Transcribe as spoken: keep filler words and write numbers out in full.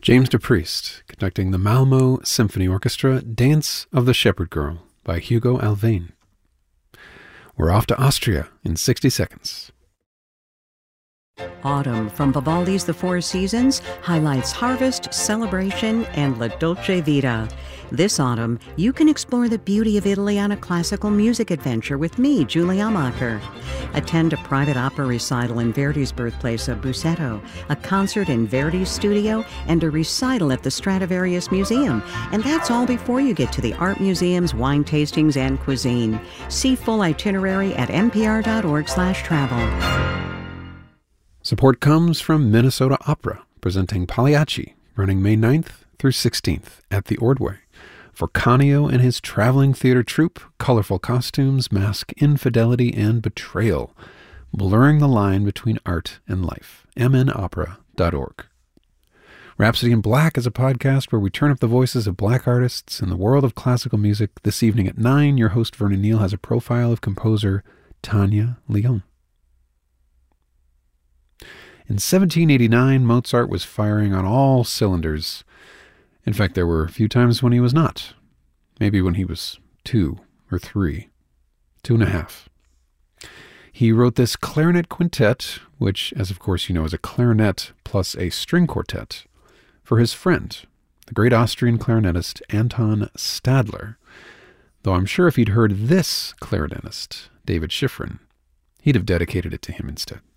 James DePriest conducting the Malmo Symphony Orchestra Dance of the Shepherd Girl by Hugo Alvain. We're off to Austria in sixty seconds. Autumn from Vivaldi's The Four Seasons highlights harvest, celebration, and La Dolce Vita. This autumn, you can explore the beauty of Italy on a classical music adventure with me, Julie Amacher. Attend a private opera recital in Verdi's birthplace of Busseto, a concert in Verdi's studio, and a recital at the Stradivarius Museum. And that's all before you get to the art museums, wine tastings, and cuisine. See full itinerary at npr.org slash travel. Support comes from Minnesota Opera, presenting Pagliacci, running May ninth through sixteenth at the Ordway. For Canio and his traveling theater troupe, colorful costumes mask infidelity and betrayal, blurring the line between art and life. m n opera dot org. Rhapsody in Black is a podcast where we turn up the voices of black artists in the world of classical music. This evening at nine, your host Vernon Neal has a profile of composer Tania Leon. In seventeen eighty-nine, Mozart was firing on all cylinders. In fact, there were a few times when he was not. Maybe when he was two or three. Two and a half. He wrote this clarinet quintet, which, as of course you know, is a clarinet plus a string quartet, for his friend, the great Austrian clarinetist Anton Stadler. Though I'm sure if he'd heard this clarinetist, David Schifrin, he'd have dedicated it to him instead.